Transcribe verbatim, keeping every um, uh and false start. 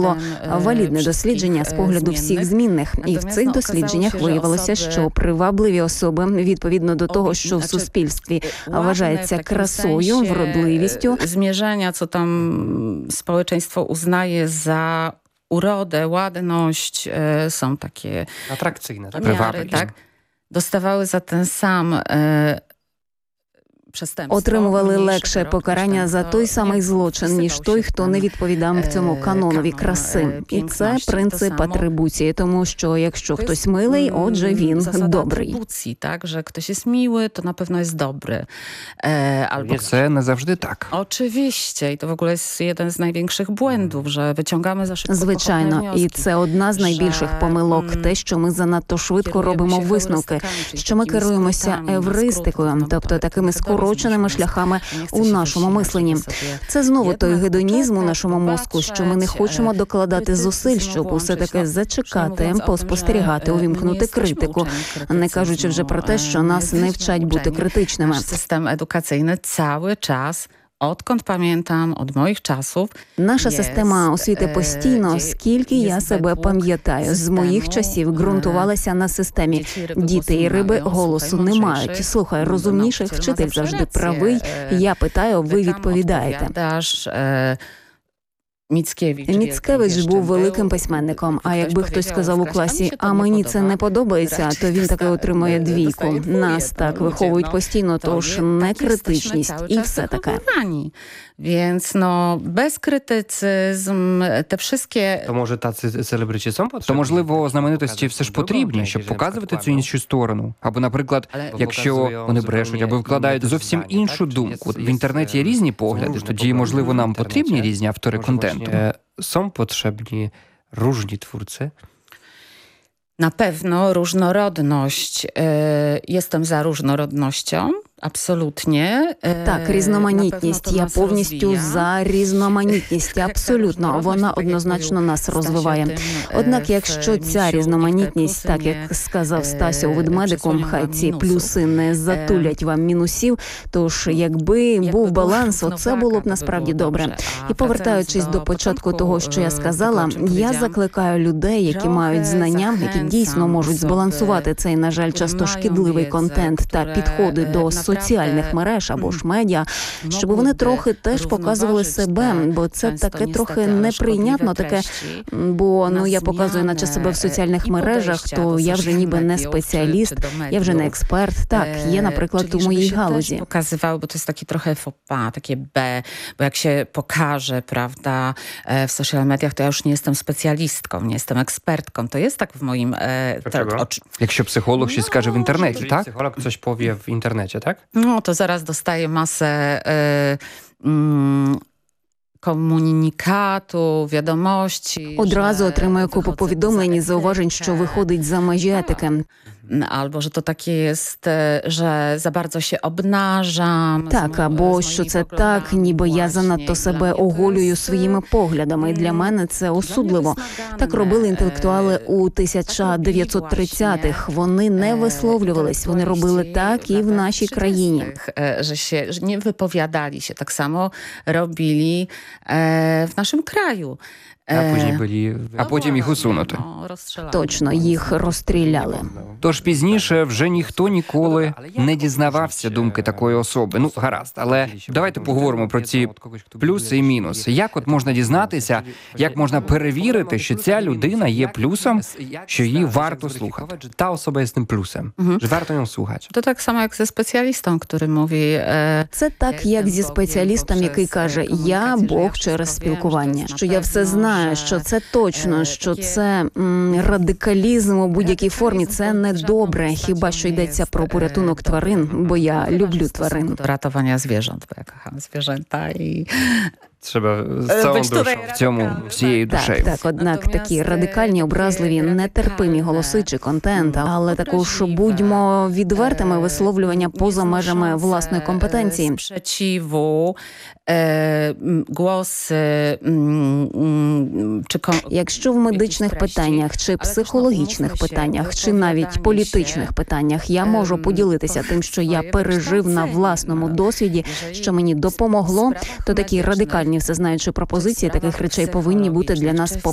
було валідне дослідження з погляду всіх змінних. І в цих дослідженнях виявилося, що привабливі особи, відповідно до того, що в суспільстві вважається красою, вродливістю, zmierzenia, co tam społeczeństwo uznaje za urodę, ładność, są takie atrakcyjne, tak? Miary, tak? Dostawały za ten sam отримували легше покарання за той самий злочин, ніж той, хто не відповідав цьому канонові краси. І це принцип атрибуції, тому що якщо хтось милий, отже він добрий. Так, що хтось є милий, то, напевно, є добрий. Albo це не завжди так. Oczywiście. I to w ogóle jest jeden z największych błędów, że wyciągamy za szybko Звичайно, і це одна з найбільших помилок, те, що ми занадто швидко робимо висновки, що ми керуємося евристикою, тобто такими скороченими шляхами у нашому мисленні. Це знову той гедонізм у нашому мозку, що ми не хочемо докладати зусиль, щоб усе-таки зачекати, поспостерігати, увімкнути критику, не кажучи вже про те, що нас не вчать бути критичними. Систем едукаційний cały czas, odkąd pamiętam, od moich czasów. Наша система освіти постійно, скільки я себе пам'ятаю, з моїх часів ґрунтувалася на системі «діти і риби голосу не мають». Слухай, розумніших вчитель завжди правий, я питаю, ви відповідаєте. Міцкевич. Міцкевич був великим письменником, а якби хтось сказав у класі, а мені це не подобається, то він таки отримує двійку. Нас так виховують постійно, тож некритичність і все таке. Więc no, bezkrytycyzm, te wszystkie... То, може, таці селебриті są потрібні? То, можливо, знаменитості все ж потрібні, щоб показувати цю іншу сторону. Або, наприклад, якщо вони брешуть або вкладають зовсім іншу думку. В інтернеті є різні погляди, тоді, можливо, нам потрібні різні автори контенту. Są potrzebni różni twórcy? Na pewno różnorodność. Jestem za różnorodnością. Абсолютно. Так, різноманітність. Я повністю за різноманітність. Абсолютно. Вона однозначно нас розвиває. Однак, якщо ця різноманітність, так як сказав Стася у «Ведмедику», хай ці плюси не затулять вам мінусів, тож якби був баланс, оце було б насправді добре. І повертаючись до початку того, що я сказала, я закликаю людей, які мають знання, які дійсно можуть збалансувати цей, на жаль, часто шкідливий контент та підходи до соціальних мереж або ж медіа, щоб вони трохи теж показували себе, бо це таке трохи неприйнятно, таке, бо ну я показую наче себе в соціальних мережах, то я вже ніби не спеціаліст, я вже не експерт. Так, є, наприклад, у моїй галузі. Pokazywały, bo to jest takie trochę faux pas, takie B, bo jak się pokaże, prawda, w social mediach, to ja już nie jestem specjalistką, nie jestem ekspertką. To jest tak w moim... Dlaczego? Якщо психолог щось скаже в інтернеті, так? Психолог coś powie w internecie, tak? No to zaraz dostaję masę y, y, komunikatu, wiadomości. Одразу отримую купу повідомлень і зауважень, що виходить за межі етики. Albo, że to takie jest, że za bardzo się obnażam. Так, або що це так, ніби я занадто себе оголюю своїми поглядами. І для мене це осудливо. Так робили інтелектуали у тисяча дев'ятсот тридцятих. Вони не висловлювались, вони робили так і в нашій країні. Że się że nie wypowiadali się. Tak samo robili w naszym kraju. А потім були... А потім їх усунути. Точно, їх розстріляли. Тож пізніше вже ніхто ніколи не дізнавався думки такої особи. Ну, гаразд, але давайте поговоримо про ці плюси і мінуси. Як от можна дізнатися, як можна перевірити, що ця людина є плюсом, що її варто слухати? Та особа є тим плюсом, що варто її слухати. To tak samo jak ze specjalistą, który mówi... Це так, як зі спеціалістом, який каже, я Бог через спілкування, що я все знаю, що це точно, що це м, радикалізм у будь-якій формі, це не добре, хіба що йдеться про порятунок тварин, бо я люблю тварин. До рятування звірят, бо я кохаю звірята і... Треба з цілою душою. В цьому всією душею. Так, так, однак такі радикальні, образливі, нетерпимі голоси чи контент, але також будьмо відвертими висловлювання поза межами власної компетенції. Спrzeciwu, głosy, чи... Якщо в медичних питаннях, чи психологічних питаннях, чи навіть політичних питаннях я можу поділитися тим, що я пережив на власному досвіді, що мені допомогло, то такі радикальні всезнаючі пропозиції таких речей повинні бути для нас